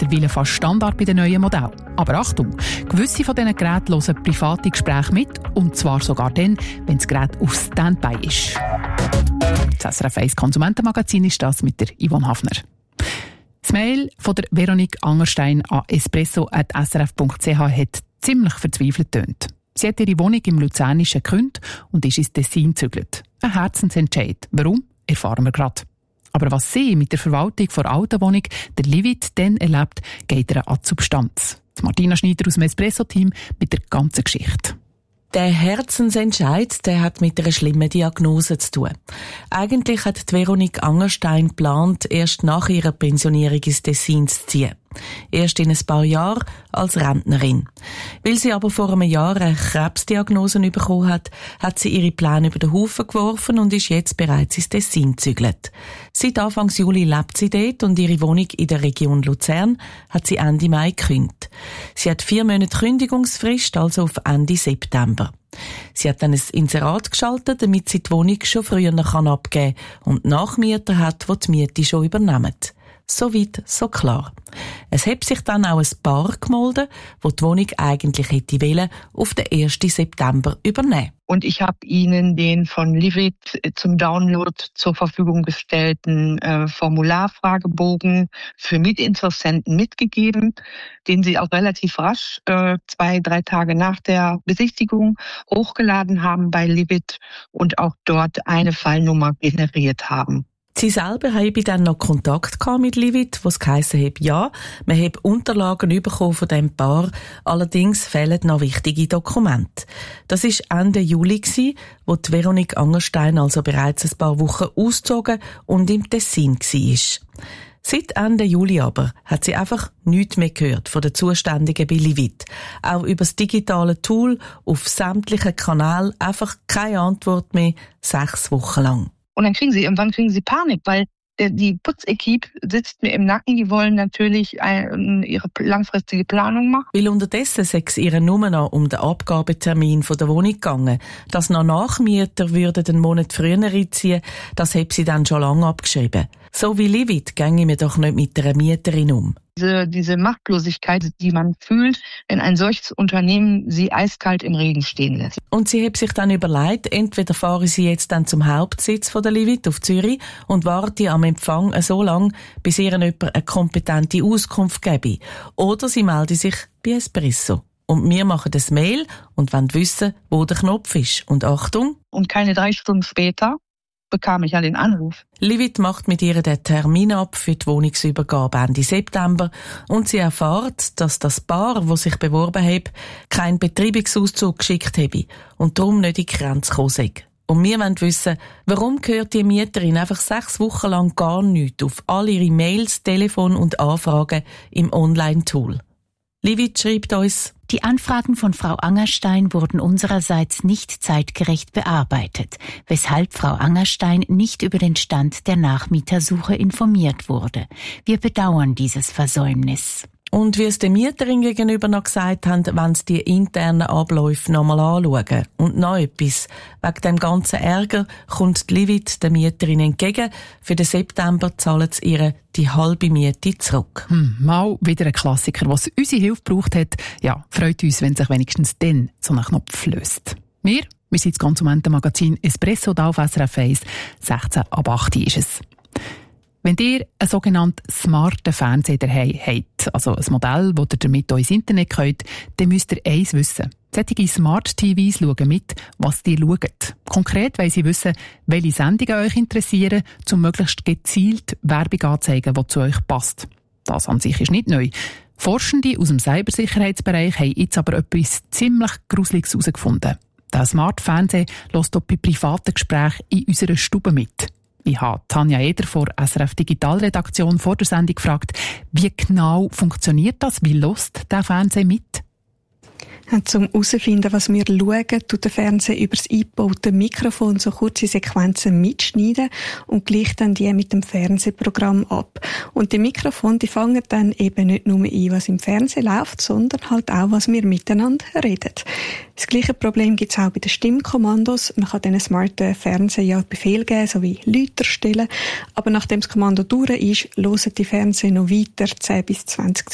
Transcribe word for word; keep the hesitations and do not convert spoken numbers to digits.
mittlerweile fast Standard bei den neuen Modellen. Aber Achtung, gewisse von diesen Geräten hören private Gespräche mit, und zwar sogar dann, wenn das Gerät auf Standby ist. Das S R F eins Konsumentenmagazin ist das mit der Yvonne Hafner. Das Mail von der Veronique Angerstein an espresso at s r f punkt c h hat ziemlich verzweifelt getönt. Sie hat ihre Wohnung im Luzernischen gekündigt und ist ins Tessin gezügelt. Ein Herzensentscheid. Warum? Erfahren wir gerade. Aber was sie mit der Verwaltung der alten Wohnung, der Livit, dann erlebt, geht ihr an die Substanz. Martina Schneider aus dem Espresso-Team mit der ganzen Geschichte. Der Herzensentscheid, der hat mit einer schlimmen Diagnose zu tun. Eigentlich hat Veronique Angerstein geplant, erst nach ihrer Pensionierung ins Tessin zu ziehen. Erst in ein paar Jahren als Rentnerin. Weil sie aber vor einem Jahr eine Krebsdiagnose bekommen hat, hat sie ihre Pläne über den Haufen geworfen und ist jetzt bereits ins Tessin gezügelt. Seit Anfang Juli lebt sie dort und ihre Wohnung in der Region Luzern hat sie Ende Mai gekündigt. Sie hat vier Monate Kündigungsfrist, also auf Ende September. Sie hat dann ein Inserat geschaltet, damit sie die Wohnung schon früher abgeben kann und Nachmieter hat, die die Miete schon übernehmen. So weit, so klar. Es hat sich dann auch ein Paar gemeldet, das die Wohnung eigentlich hätte wollen, auf den ersten September übernehmen. Und ich habe Ihnen den von Livit zum Download zur Verfügung gestellten äh, Formularfragebogen für Mietinteressenten mitgegeben, den Sie auch relativ rasch, äh, zwei, drei Tage nach der Besichtigung, hochgeladen haben bei Livit und auch dort eine Fallnummer generiert haben. Sie selber habe dann noch Kontakt mit Livit, wo es geheissen hat, ja, man habe Unterlagen bekommen von diesem Paar, allerdings fehlen noch wichtige Dokumente. Das war Ende Juli, wo die Veronique Angerstein also bereits ein paar Wochen ausgezogen und im Tessin war. Seit Ende Juli aber hat sie einfach nichts mehr gehört von den Zuständigen bei Livit. Auch über das digitale Tool auf sämtlichen Kanälen einfach keine Antwort mehr, sechs Wochen lang. Und dann kriegen sie, irgendwann kriegen sie Panik, weil der, die Putzequipe sitzt mir im Nacken, die wollen natürlich ein, ihre langfristige Planung machen. Weil unterdessen sei es ihr nur noch um den Abgabetermin von der Wohnung gegangen. Dass noch Nachmieter würden den Monat früher einziehen, das hat sie dann schon lange abgeschrieben. So wie Livit ginge mir doch nicht mit einer Mieterin um. Diese, diese Machtlosigkeit, die man fühlt, wenn ein solches Unternehmen sie eiskalt im Regen stehen lässt. Und sie hat sich dann überlegt, entweder fahre sie jetzt dann zum Hauptsitz von der Livit auf Zürich und warte am Empfang so lange, bis ihr jemand eine kompetente Auskunft gebe. Oder sie melde sich bei Espresso. Und wir machen das Mail und wollen wissen, wo der Knopf ist. Und Achtung! Und keine drei Stunden später bekam ich ja den Anruf. Livit macht mit ihr den Termin ab für die Wohnungsübergabe Ende September und sie erfährt, dass das Paar, das sich beworben hat, keinen Betreibungsauszug geschickt habe und darum nicht in die Grenze gekommen sei. Und wir wollen wissen, warum gehört die Mieterin einfach sechs Wochen lang gar nichts auf all ihre Mails, Telefon und Anfragen im Online-Tool. Livit schreibt uns: Die Anfragen von Frau Angerstein wurden unsererseits nicht zeitgerecht bearbeitet, weshalb Frau Angerstein nicht über den Stand der Nachmietersuche informiert wurde. Wir bedauern dieses Versäumnis. Und wie es der Mieterin gegenüber noch gesagt haben, wollen sie die internen Abläufe nochmal anschauen. Und noch etwas. Wegen dem ganzen Ärger kommt die Livit der Mieterin entgegen. Für den September zahlen sie ihr die halbe Miete zurück. Hm, mal wieder ein Klassiker, was unsere Hilfe gebraucht hat. Ja, freut uns, wenn sich wenigstens dann so ein Knopf löst. Wir, wir sind das Konsumentenmagazin Espresso da auf S R F eins. sechzehn ab acht ist es. Wenn ihr einen sogenannten smarten Fernseher daheim habt, also ein Modell, das ihr damit ins Internet könnt, dann müsst ihr eins wissen. Solche Smart-T Vs schauen mit, was ihr schaut. Konkret wollen sie wissen, welche Sendungen euch interessieren, um möglichst gezielt Werbung anzuzeigen, die zu euch passt. Das an sich ist nicht neu. Forschende aus dem Cybersicherheitsbereich haben jetzt aber etwas ziemlich Gruseliges herausgefunden. Der Smart-Fernseher hört auch bei privaten Gesprächen in unserer Stube mit. Ich habe Tanja Eder von S R F Digitalredaktion vor der Sendung gefragt, wie genau funktioniert das? Wie hört der Fernseher mit? Um herauszufinden, was wir schauen, tut der Fernseher über das eingebaute Mikrofon so kurze Sequenzen mitschneiden und gleicht dann die mit dem Fernsehprogramm ab. Und die Mikrofone, die fangen dann eben nicht nur ein, was im Fernsehen läuft, sondern halt auch, was wir miteinander reden. Das gleiche Problem gibt es auch bei den Stimmkommandos. Man kann diesen smarten Fernseher ja Befehl geben, so wie Läuter stellen. Aber nachdem das Kommando durch ist, hören die Fernseher noch weiter zehn bis zwanzig